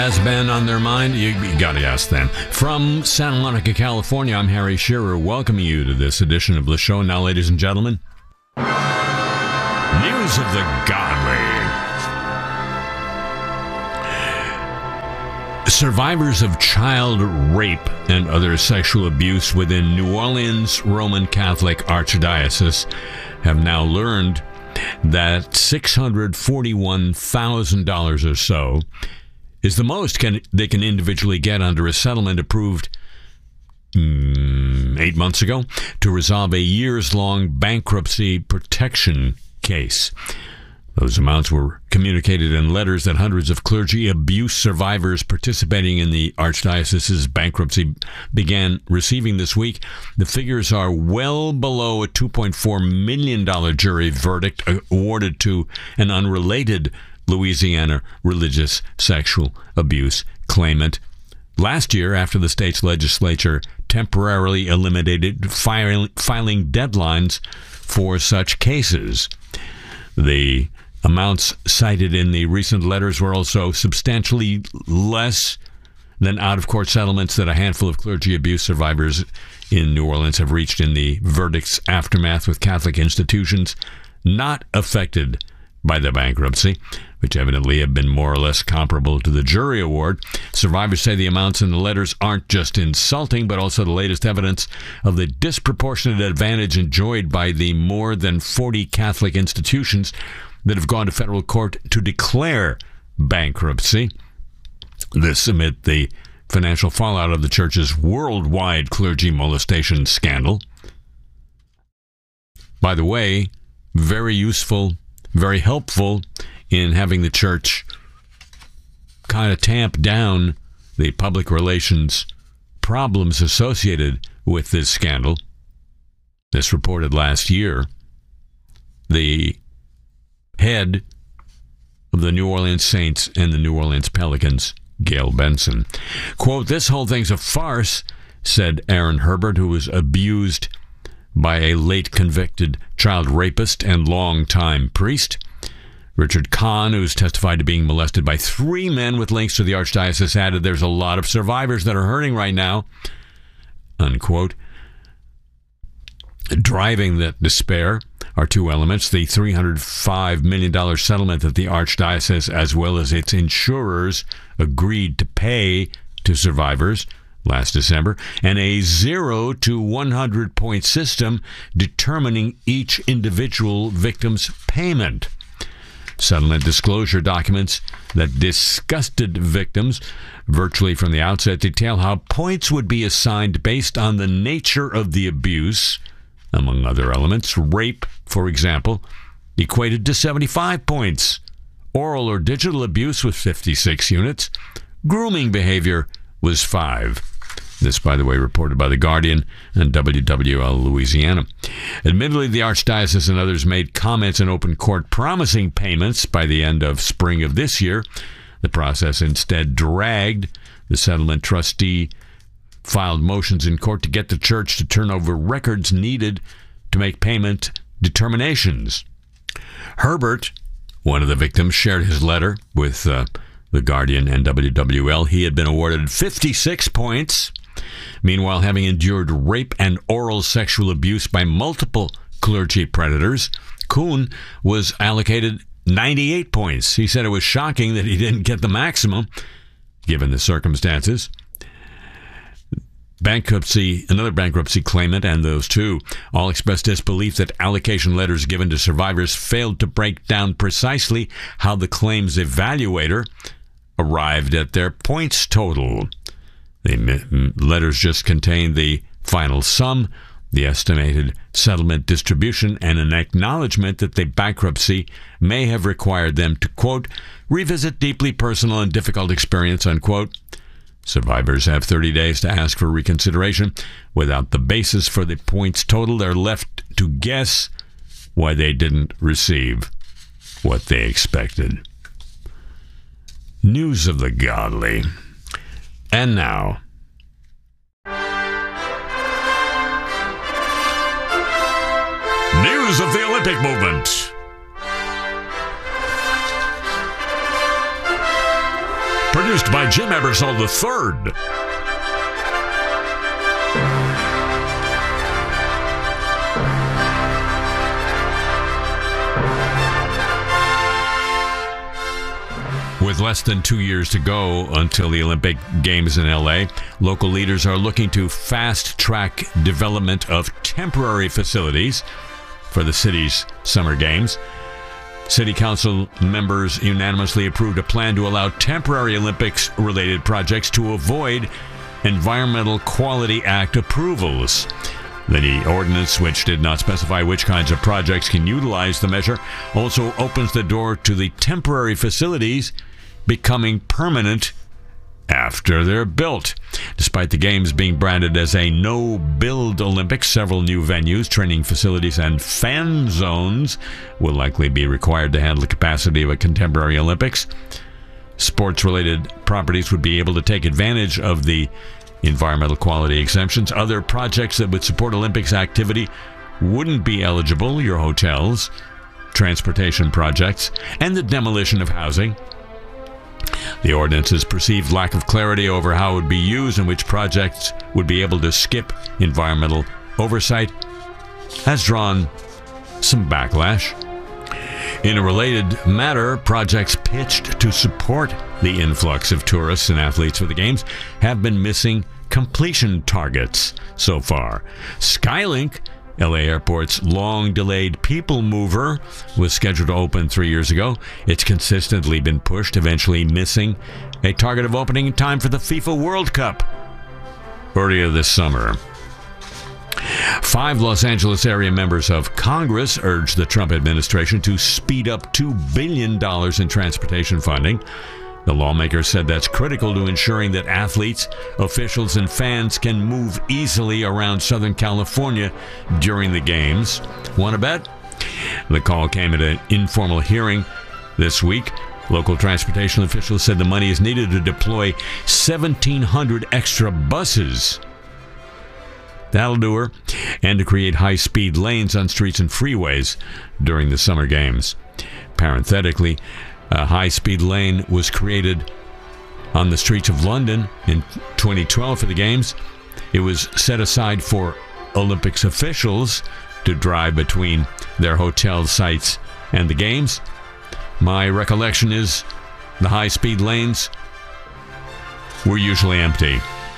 Has been on their mind? You got to ask them. From Santa Monica, California, I'm Harry Shearer, welcoming you to this edition of the show. Now, ladies and gentlemen, news of the godly. Survivors of child rape and other sexual abuse within New Orleans Roman Catholic Archdiocese have now learned that $641,000 or so is the most they can individually get under a settlement approved 8 months ago to resolve a years-long bankruptcy protection case. Those amounts were communicated in letters that hundreds of clergy abuse survivors participating in the Archdiocese's bankruptcy began receiving this week. The figures are well below a $2.4 million jury verdict awarded to an unrelated Louisiana religious sexual abuse claimant last year after the state's legislature temporarily eliminated filing deadlines for such cases. The amounts cited in the recent letters were also substantially less than out-of-court settlements that a handful of clergy abuse survivors in New Orleans have reached in the verdict's aftermath with Catholic institutions not affected by the bankruptcy, which evidently have been more or less comparable to the jury award. Survivors say the amounts in the letters aren't just insulting, but also the latest evidence of the disproportionate advantage enjoyed by the more than 40 Catholic institutions that have gone to federal court to declare bankruptcy. This amid the financial fallout of the church's worldwide clergy molestation scandal. By the way, very useful, very helpful in having the church kind of tamp down the public relations problems associated with this scandal. This reported last year. The head of the New Orleans Saints and the New Orleans Pelicans, Gail Benson. Quote, "This whole thing's a farce," said Aaron Herbert, who was abused by a late convicted child rapist and longtime priest. Richard Kahn, who's testified to being molested by 3 men with links to the Archdiocese, added, "There's a lot of survivors that are hurting right now," unquote. Driving that despair are 2 elements: the $305 million settlement that the Archdiocese, as well as its insurers, agreed to pay to survivors last December, and a 0 to 100 point system determining each individual victim's payment. Settlement disclosure documents that disgusted victims virtually from the outset detail how points would be assigned based on the nature of the abuse, among other elements. Rape, for example, equated to 75 points. Oral or digital abuse was 56 units. Grooming behavior was 5. This, by the way, reported by The Guardian and WWL Louisiana. Admittedly, the Archdiocese and others made comments in open court promising payments by the end of spring of this year. The process instead dragged. The settlement trustee filed motions in court to get the church to turn over records needed to make payment determinations. Herbert, one of the victims, shared his letter with The Guardian and WWL. He had been awarded 56 points. Meanwhile, having endured rape and oral sexual abuse by multiple clergy predators, Kuhn was allocated 98 points. He said it was shocking that he didn't get the maximum, given the circumstances. Another bankruptcy claimant, and those 2 all expressed disbelief that allocation letters given to survivors failed to break down precisely how the claims evaluator arrived at their points total. The letters just contained the final sum, the estimated settlement distribution, and an acknowledgement that the bankruptcy may have required them to, quote, "revisit deeply personal and difficult experience," unquote. Survivors have 30 days to ask for reconsideration. Without the basis for the points total, they're left to guess why they didn't receive what they expected. News of the godly. And now, news of the Olympic movement. Produced by Jim Ebersol III. With less than 2 years to go until the Olympic Games in LA, local leaders are looking to fast-track development of temporary facilities for the city's summer games. City Council members unanimously approved a plan to allow temporary Olympics-related projects to avoid Environmental Quality Act approvals. The ordinance, which did not specify which kinds of projects can utilize the measure, also opens the door to the temporary facilities becoming permanent after they're built. Despite the Games being branded as a no-build Olympics, several new venues, training facilities, and fan zones will likely be required to handle the capacity of a contemporary Olympics. Sports-related properties would be able to take advantage of the environmental quality exemptions. Other projects that would support Olympics activity wouldn't be eligible: your hotels, transportation projects, and the demolition of housing. The ordinance's perceived lack of clarity over how it would be used and which projects would be able to skip environmental oversight has drawn some backlash. In a related matter, projects pitched to support the influx of tourists and athletes for the Games have been missing completion targets so far. Skylink, LA Airport's long-delayed people mover, was scheduled to open 3 years ago. It's consistently been pushed, eventually missing a target of opening in time for the FIFA World Cup earlier this summer. 5 Los Angeles area members of Congress urged the Trump administration to speed up $2 billion in transportation funding. The lawmakers said that's critical to ensuring that athletes, officials, and fans can move easily around Southern California during the Games. Want to bet? The call came at an informal hearing this week. Local transportation officials said the money is needed to deploy 1,700 extra buses. That'll do her. And to create high-speed lanes on streets and freeways during the Summer Games. Parenthetically, a high-speed lane was created on the streets of London in 2012 for the Games. It was set aside for Olympics officials to drive between their hotel sites and the Games. My recollection is the high-speed lanes were usually empty.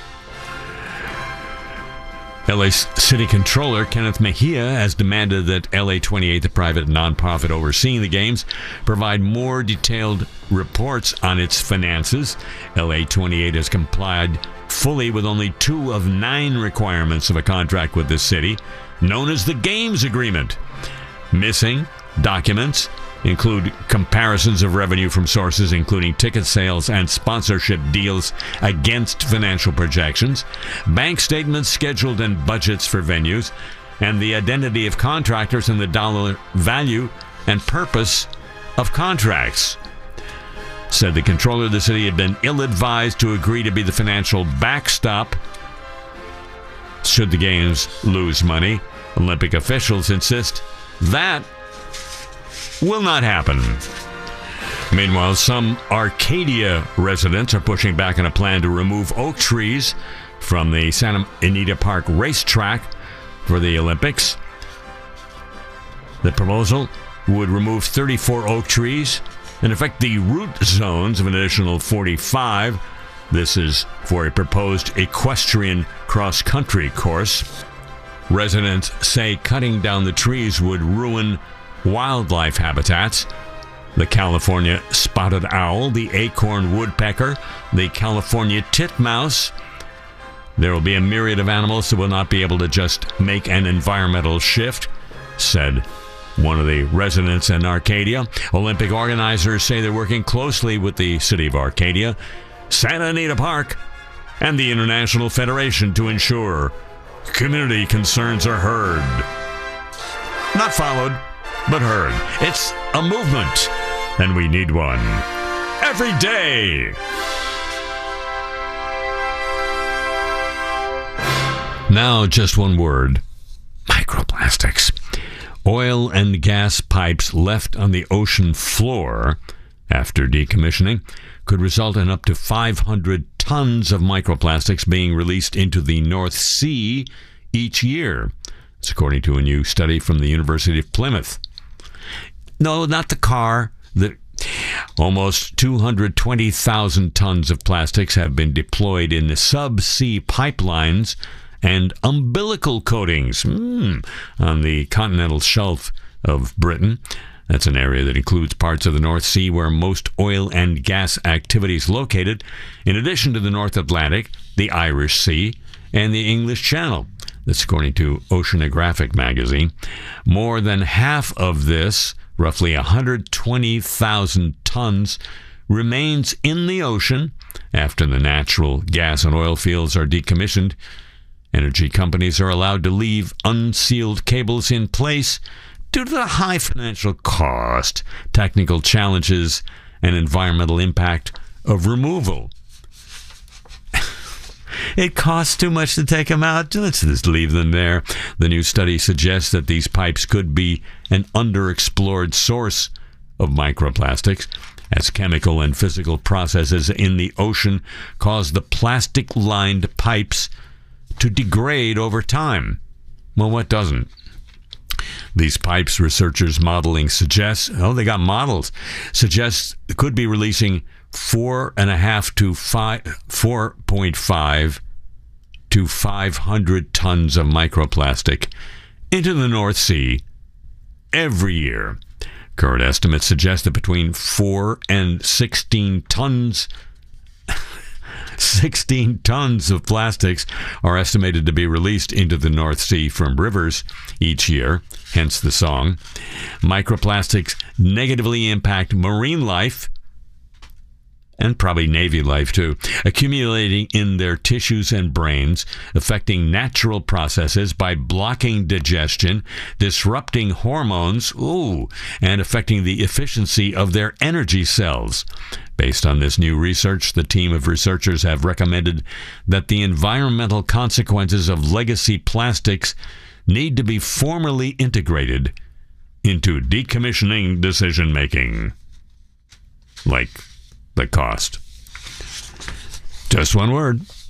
LA's City Controller Kenneth Mejia has demanded that LA 28, the private nonprofit overseeing the Games, provide more detailed reports on its finances. LA 28 has complied fully with only 2 of 9 requirements of a contract with the city, known as the Games Agreement. Missing documents include comparisons of revenue from sources including ticket sales and sponsorship deals against financial projections, bank statements, scheduled and budgets for venues, and the identity of contractors and the dollar value and purpose of contracts. Said the controller, the city had been ill-advised to agree to be the financial backstop should the Games lose money. Olympic officials insist that will not happen. Meanwhile, some Arcadia residents are pushing back on a plan to remove oak trees from the Santa Anita Park racetrack for the Olympics. The proposal would remove 34 oak trees and affect the root zones of an additional 45. This is for a proposed equestrian cross-country course. Residents say cutting down the trees would ruin wildlife habitats. The California spotted owl, the acorn woodpecker, the California titmouse. There will be a myriad of animals that will not be able to just make an environmental shift, said one of the residents in Arcadia. Olympic organizers say they're working closely with the city of Arcadia, Santa Anita Park, and the International Federation to ensure community concerns are heard. Not followed, but heard. It's a movement, and we need one every day. Now, just one word: microplastics. Oil and gas pipes left on the ocean floor after decommissioning could result in up to 500 tons of microplastics being released into the North Sea each year. It's according to a new study from the University of Plymouth. No, not the car. Almost 220,000 tons of plastics have been deployed in the subsea pipelines and umbilical coatings on the continental shelf of Britain. That's an area that includes parts of the North Sea where most oil and gas activity is located, in addition to the North Atlantic, the Irish Sea, and the English Channel. That's according to Oceanographic magazine. More than half of this, roughly 120,000 tons, remains in the ocean after the natural gas and oil fields are decommissioned. Energy companies are allowed to leave unsealed cables in place due to the high financial cost, technical challenges, and environmental impact of removal. It costs too much to take them out. Let's just leave them there. The new study suggests that these pipes could be an underexplored source of microplastics, as chemical and physical processes in the ocean cause the plastic-lined pipes to degrade over time. Well, what doesn't? These pipes, researchers modeling suggests, they got models, suggests could be releasing 4.5 to 4.5 to 500 tons of microplastic into the North Sea every year. Current estimates suggest that between 4 and 16 tons 16 tons of plastics are estimated to be released into the North Sea from rivers each year, hence the song. Microplastics negatively impact marine life, and probably Navy life too, accumulating in their tissues and brains, affecting natural processes by blocking digestion, disrupting hormones, and affecting the efficiency of their energy cells. Based on this new research, the team of researchers have recommended that the environmental consequences of legacy plastics need to be formally integrated into decommissioning decision-making. Like the cost. Just one word.